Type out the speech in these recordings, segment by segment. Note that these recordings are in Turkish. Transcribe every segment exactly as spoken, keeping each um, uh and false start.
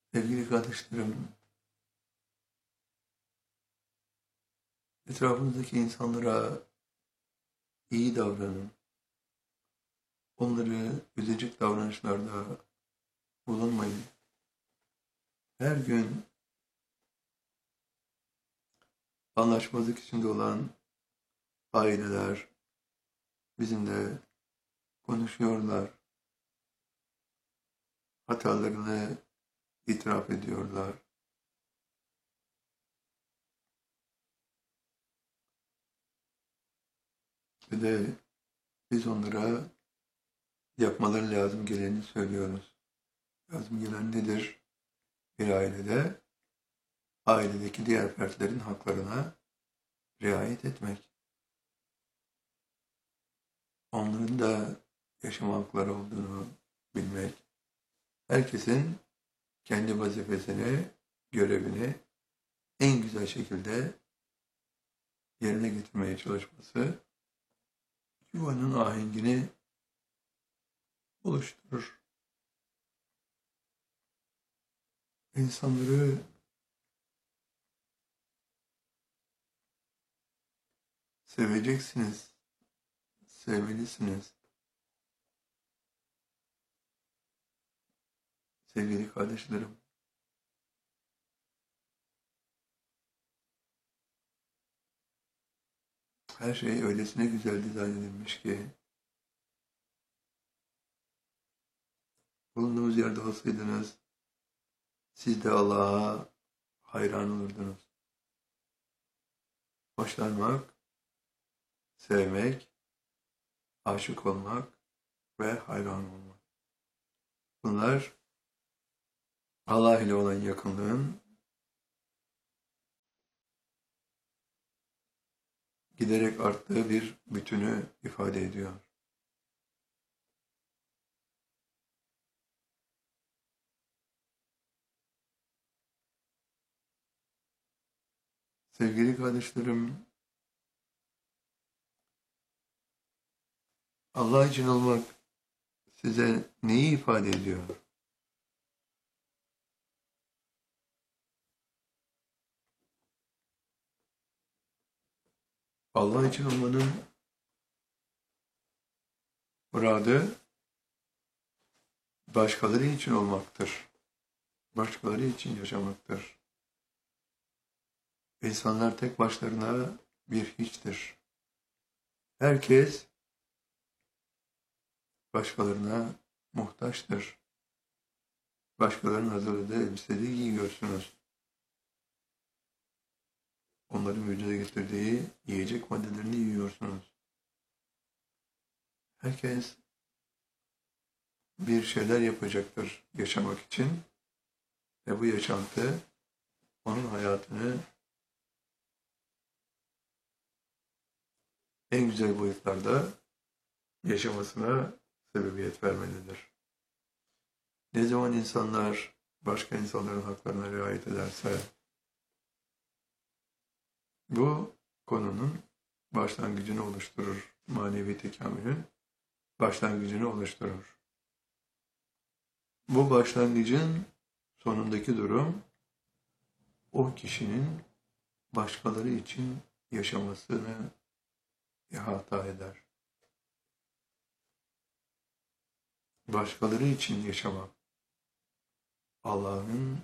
Sevgili kardeşlerim, etrafınızdaki insanlara iyi davranın. Onları üzecek davranışlarda bulunmayın. Her gün anlaşmazlık içinde olan aileler bizimle konuşuyorlar. Hatalarını itiraf ediyorlar. Ve de biz onlara yapmaları lazım geleni söylüyoruz. Lazım gelen nedir? Bir ailede, ailedeki diğer fertlerin haklarına riayet etmek. Onların da yaşama hakları olduğunu bilmek. Herkesin kendi vazifesini, görevini en güzel şekilde yerine getirmeye çalışması yuvanın ahengini oluşturur. İnsanları seveceksiniz, sevmelisiniz. Sevgili kardeşlerim, her şey öylesine güzel dizayn edilmiş ki bulunduğunuz yerde olsaydınız siz de Allah'a hayran olurdunuz. Hoşlanmak, sevmek, aşık olmak ve hayran olmak. Bunlar Allah ile olan yakınlığın giderek arttığı bir bütünü ifade ediyor. Sevgili kardeşlerim, Allah için olmak size neyi ifade ediyor? Allah için olmanın muradı başkaları için olmaktır. Başkaları için yaşamaktır. İnsanlar tek başlarına bir hiçtir. Herkes başkalarına muhtaçtır. Başkalarının hazırladığı elbiseleri giyiyorsunuz. Onların vücuda getirdiği yiyecek maddelerini yiyorsunuz. Herkes bir şeyler yapacaktır yaşamak için ve bu yaşantı onun hayatını en güzel boyutlarda yaşamasına sebebiyet vermelidir. Ne zaman insanlar başka insanların haklarına riayet ederse bu konunun başlangıcını oluşturur. Manevi tekamülün başlangıcını oluşturur. Bu başlangıcın sonundaki durum o kişinin başkaları için yaşamasını ihata eder. Başkaları için yaşamak Allah'ın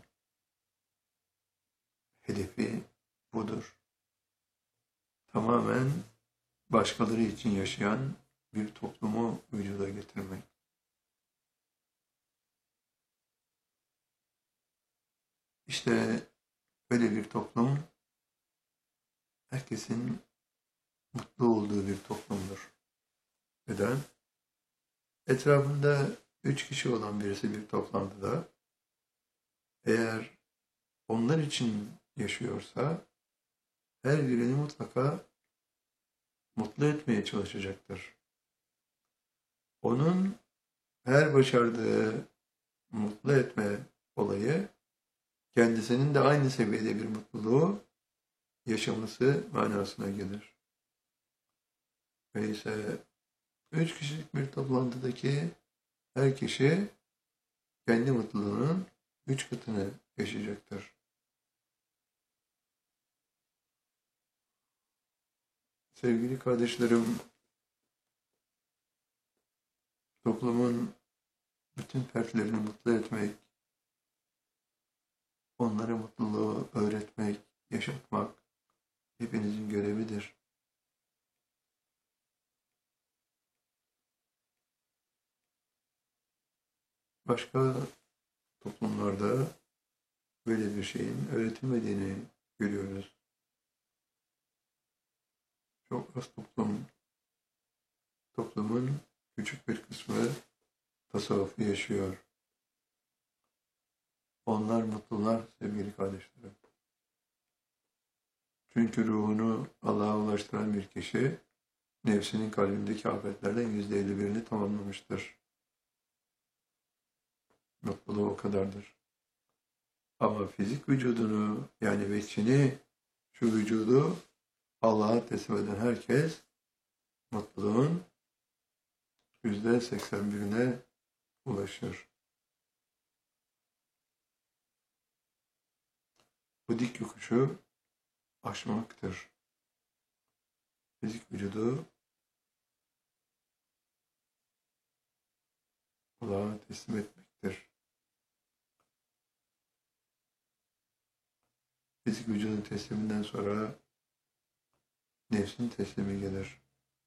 hedefi budur. Tamamen başkaları için yaşayan bir toplumu vücuda getirmek. İşte böyle bir toplum herkesin mutlu olduğu bir toplumdur. Neden? Etrafında üç kişi olan birisi bir toplantıda eğer onlar için yaşıyorsa her birini mutlaka mutlu etmeye çalışacaktır. Onun her başardığı mutlu etme olayı kendisinin de aynı seviyede bir mutluluğu yaşaması manasına gelir. Ve ise üç kişilik bir toplantıdaki her kişi kendi mutluluğunun üç katını yaşayacaktır. Sevgili kardeşlerim, toplumun bütün fertlerini mutlu etmek, onlara mutluluğu öğretmek, yaşatmak hepinizin görevidir. Başka toplumlarda böyle bir şeyin öğretilmediğini görüyoruz. Çok az toplum, toplumun küçük bir kısmı tasavvufu yaşıyor. Onlar mutlular sevgili kardeşlerim. Çünkü ruhunu Allah'a ulaştıran bir kişi, nefsinin kalbindeki afetlerden yüzde elli birini tamamlamıştır. Mutluluğu o kadardır. Ama fizik vücudunu, yani veçini, şu vücudu Allah'a teslim eden herkes mutluluğun yüzde seksen birine ulaşır. Bu dik yokuşu aşmaktır. Fizik vücudu Allah'a teslim etmektir. Fizik vücudun tesliminden sonra nefsin teslimi gelir.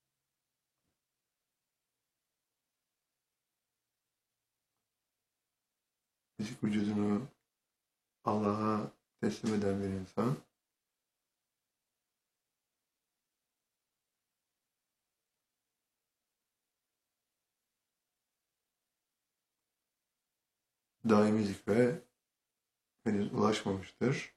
Fizik vücudunu Allah'a teslim eden bir insan daimi zikre henüz ulaşmamıştır.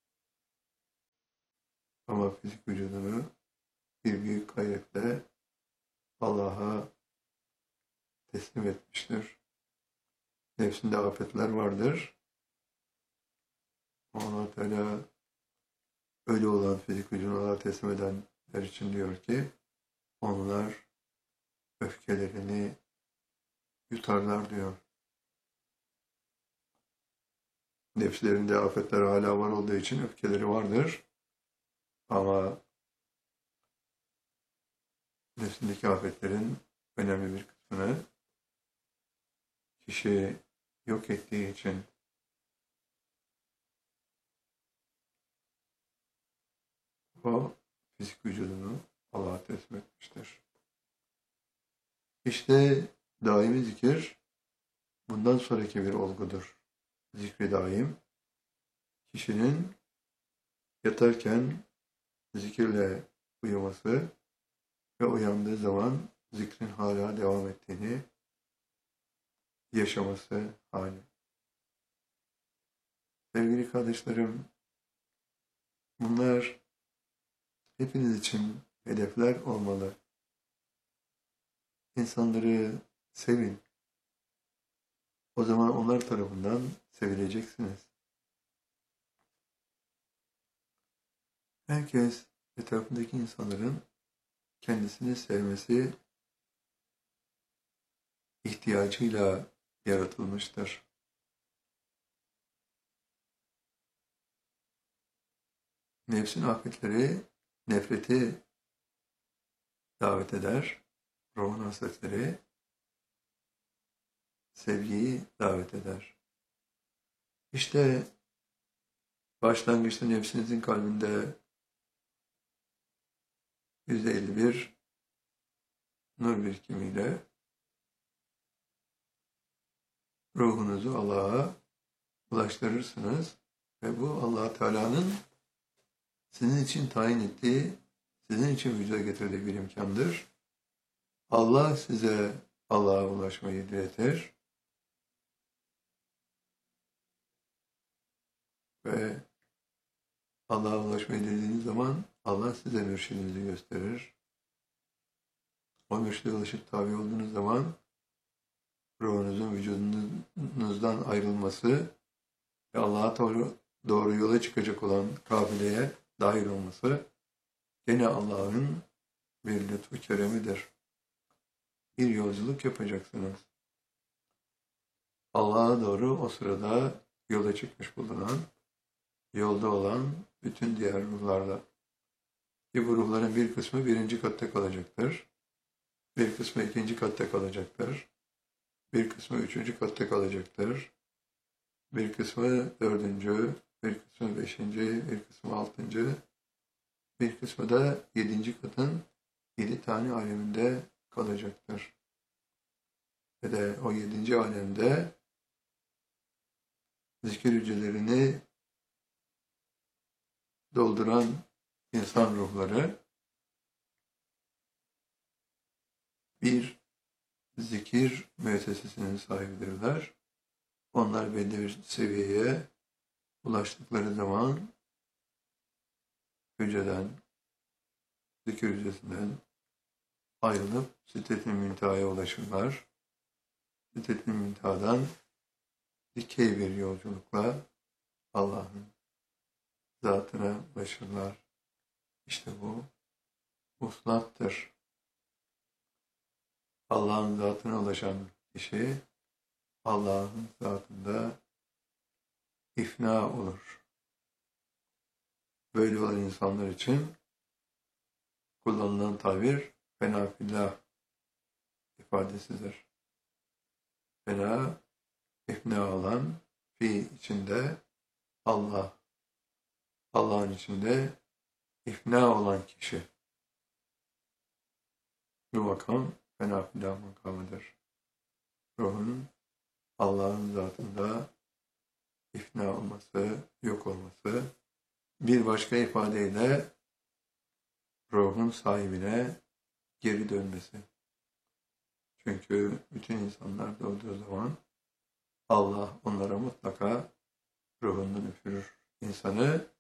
Ama fizik vücudunu bir büyük gayretle Allah'a teslim etmiştir. Nefsinde afetler vardır. Allah Teala öyle olan fizik vücudunu Allah'a teslim edenler için diyor ki, onlar öfkelerini yutarlar diyor. Nefslerinde afetler hala var olduğu için öfkeleri vardır. Ama nefsindeki afetlerin önemli bir kısmını kişi yok ettiği için o fizik vücudunu Allah'a teslim etmiştir. İşte daimi zikir bundan sonraki bir olgudur. Zikri daim, kişinin yatarken zikirle uyuması ve uyandığı zaman zikrin hala devam ettiğini yaşaması hali. Sevgili kardeşlerim, bunlar hepiniz için hedefler olmalı. İnsanları sevin. O zaman onlar tarafından sevileceksiniz. Herkes etrafındaki insanların kendisini sevmesi ihtiyacıyla yaratılmıştır. Nefsin afetleri nefreti davet eder. Ruhun hasretleri sevgiyi davet eder. İşte başlangıçta nefsinizin kalbinde yüzde elli bir nur birikimiyle ruhunuzu Allah'a ulaştırırsınız ve bu Allah Teala'nın sizin için tayin ettiği, sizin için vücuda getirdiği bir imkandır. Allah size Allah'a ulaşmayı diletir ve Allah'a ulaşmayı dilediğiniz zaman Allah size mürşidinizi gösterir. O mürşide ulaşıp tabi olduğunuz zaman ruhunuzun vücudunuzdan ayrılması ve Allah'a doğru, doğru yola çıkacak olan kafileye dahil olması gene Allah'ın bir lütfu keremidir. Bir yolculuk yapacaksınız. Allah'a doğru o sırada yola çıkmış bulunan, yolda olan bütün diğer ruhlarla. Ki bu ruhların bir kısmı birinci katta kalacaktır. Bir kısmı ikinci katta kalacaktır. Bir kısmı üçüncü katta kalacaktır. Bir kısmı dördüncü, bir kısmı beşinci, bir kısmı altıncı, bir kısmı da yedinci katın yedi tane aleminde kalacaktır. Ve de o yedinci alemde zikir hücrelerini dolduran insan ruhları bir zikir müessesesinin sahibidirler. Onlar belli bir seviyeye ulaştıkları zaman hücreden, zikir hücresinden ayrılıp Sidret-i Münteha'ya ulaşırlar. Sidret-i Münteha'dan dikey bir yolculukla Allah'ın zatına ulaşırlar. İşte bu muslattır. Allah'ın zatına ulaşan kişi Allah'ın zatında ifna olur. Böyle olan insanlar için kullanılan tabir fena fillah ifadesidir. Fena, ifna olan, fi içinde Allah, Allah'ın içinde ifna olan kişi. Bu makam fena fillah makamıdır. Ruhun Allah'ın zatında ifna olması, yok olması, bir başka ifadeyle ruhun sahibine geri dönmesi. Çünkü bütün insanlar doğduğu zaman Allah onlara mutlaka ruhundan üfürür insanı